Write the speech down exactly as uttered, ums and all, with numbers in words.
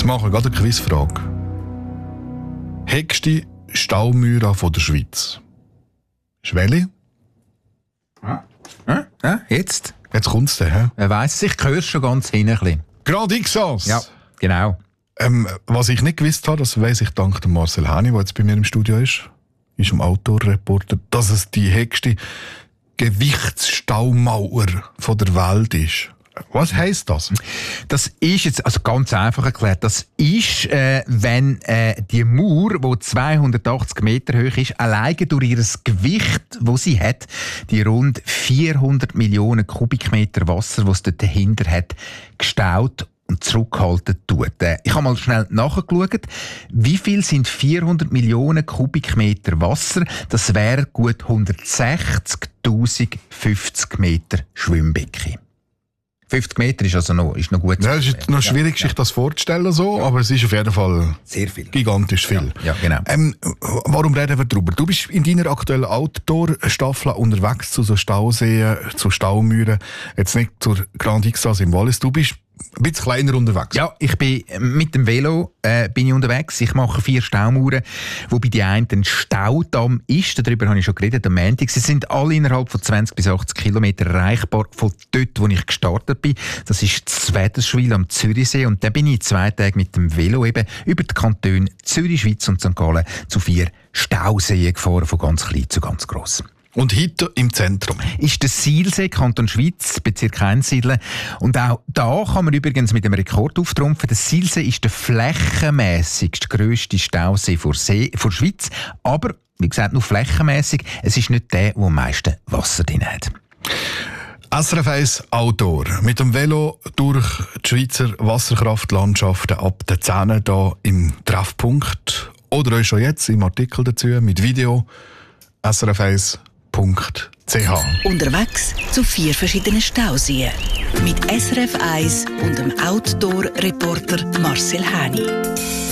Jetzt machen wir gerade eine Quizfrage. Höchste Staumauer von der Schweiz. Ist welche? Ja. Ja, ja, jetzt. Jetzt kommt es dann. Wer weiss es? Ich höre schon ganz hinten. Gerade ich saß. Ja, genau. Ähm, was ich nicht gewusst habe, das weiss ich dank dem Marcel Häni, der jetzt bei mir im Studio ist, ist im Outdoor-Reporter, dass es die höchste Gewichtsstaumauer von der Welt ist. Was heisst das? Das ist jetzt, also ganz einfach erklärt, das ist, äh, wenn äh, die Mauer, die zweihundertachtzig Meter hoch ist, alleine durch ihr Gewicht, das sie hat, die rund vierhundert Millionen Kubikmeter Wasser, das es dort dahinter hat, gestaut und zurückgehalten tut. Ich habe mal schnell nachgeschaut, wie viel sind vierhundert Millionen Kubikmeter Wasser? Das wäre gut hundertsechzigtausend fünfzig Meter Schwimmbecken. fünfzig Meter ist also noch, ist noch gut. Ja, es ist noch schwierig, ja, sich das vorzustellen, so, ja. Aber es ist auf jeden Fall sehr viel. Gigantisch viel. Ja, ja, genau. Ähm, warum reden wir darüber? Du bist in deiner aktuellen Outdoor-Staffel unterwegs zu so Stauseen, zu Staumauern, jetzt nicht zur Grand Ixas im Wallis. Du bist ein bisschen kleiner unterwegs. Ja, ich bin mit dem Velo äh, bin ich unterwegs. Ich mache vier Staumauern, wobei die eine ein Staudamm ist. Darüber habe ich schon geredet am Montag. Sie sind alle innerhalb von zwanzig bis achtzig Kilometer erreichbar von dort, wo ich gestartet bin. Das ist Zwederschwil am Zürichsee. Und da bin ich zwei Tage mit dem Velo eben über die Kantone Zürich, Schweiz und Sankt Gallen zu vier Stauseen gefahren, von ganz klein zu ganz gross. Und heute im Zentrum ist der Silsee, Kanton Schweiz, Bezirk Einsiedeln. Und auch da kann man übrigens mit dem Rekord auftrumpfen. Der Silsee ist der flächenmässigste grösste Stausee vor See, vor Schweiz. Aber, wie gesagt, nur flächenmässig. Es ist nicht der, der am meisten Wasser drin hat. S R F eins Outdoor. Mit dem Velo durch die Schweizer Wasserkraftlandschaften ab den Zähnen hier im Treffpunkt. Oder euch schon jetzt im Artikel dazu mit Video S R F eins punkt c h. Unterwegs zu vier verschiedenen Stauseen. Mit S R F eins und dem Outdoor-Reporter Marcel Häni.